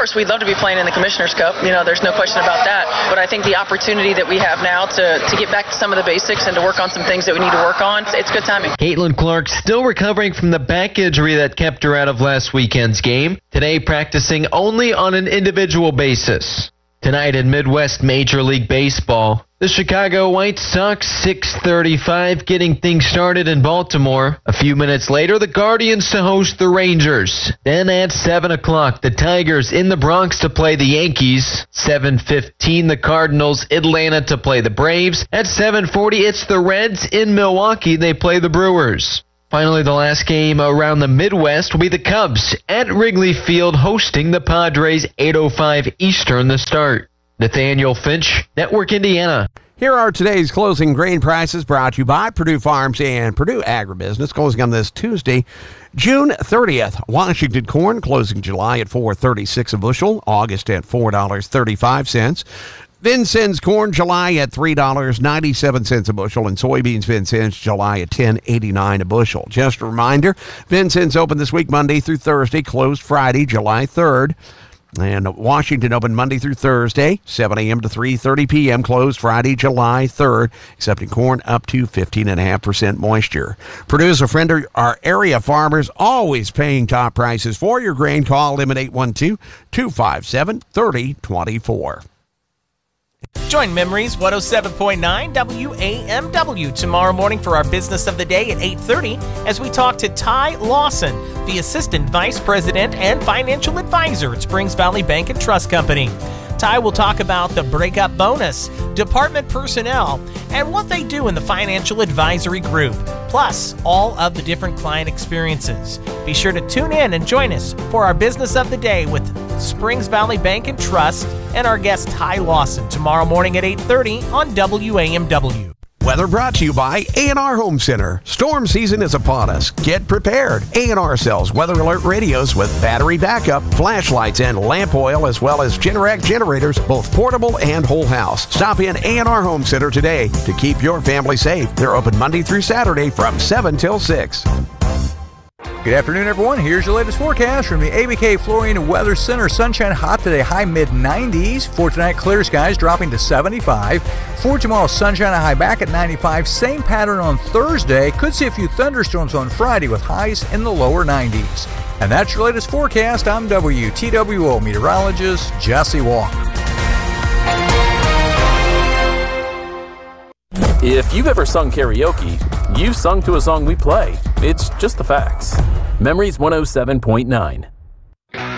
course, we'd love to be playing in the Commissioner's Cup. There's no question about that. But I think the opportunity that we have now to get back to some of the basics and to work on some things that we need to work on, it's good timing. Caitlin Clark still recovering from the back injury that kept her out of last weekend's game. Today, practicing only on an individual basis. Tonight in Midwest Major League Baseball, the Chicago White Sox 6:35 getting things started in Baltimore. A few minutes later, the Guardians to host the Rangers. Then at 7 o'clock, the Tigers in the Bronx to play the Yankees. 7:15, the Cardinals Atlanta to play the Braves. At 7:40, it's the Reds in Milwaukee. They play the Brewers. Finally, the last game around the Midwest will be the Cubs at Wrigley Field hosting the Padres. 8:05 Eastern the start. Nathaniel Finch, Network Indiana. Here are today's closing grain prices brought to you by Purdue Farms and Purdue Agribusiness. Closing on this Tuesday, June 30th. Washington corn closing July at $4.36 a bushel. August at $4.35. Vincennes corn July at $3.97 a bushel, and soybeans Vincennes July at $10.89 a bushel. Just a reminder, Vincennes open this week Monday through Thursday, closed Friday, July 3rd. And Washington open Monday through Thursday, 7 a.m. to 3:30 p.m., closed Friday, July 3rd, accepting corn up to 15.5% moisture. Purdue is a friend of our area farmers, always paying top prices for your grain. Call them at 812-257-3024. Join Memories 107.9 WAMW tomorrow morning for our Business of the Day at 8:30 as we talk to Ty Lawson, the Assistant Vice President and Financial Advisor at Springs Valley Bank and Trust Company. Ty will talk about the breakup bonus, department personnel, and what they do in the financial advisory group, plus all of the different client experiences. Be sure to tune in and join us for our Business of the Day with Springs Valley Bank and Trust and our guest Ty Lawson tomorrow morning at 8:30 on WAMW. Weather brought to you by A&R Home Center. Storm season is upon us. Get prepared. A&R sells weather alert radios with battery backup, flashlights, and lamp oil, as well as Generac generators, both portable and whole house. Stop in A&R Home Center today to keep your family safe. They're open Monday through Saturday from 7 till 6. Good afternoon, everyone. Here's your latest forecast from the ABK Flooring Weather Center. Sunshine hot today, high mid-90s. For tonight, clear skies dropping to 75. For tomorrow, sunshine a high back at 95. Same pattern on Thursday. Could see a few thunderstorms on Friday with highs in the lower 90s. And that's your latest forecast. I'm WTWO meteorologist Jesse Walker. If you've ever sung karaoke, you've sung to a song we play. It's just the facts. Memories 107.9.